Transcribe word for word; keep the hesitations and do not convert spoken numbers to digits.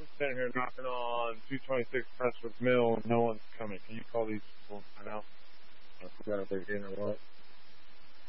sitting here knocking on two twenty-six Prestwick Mill, and no one's coming. Can you call these people right now? I forgot if they're in or what.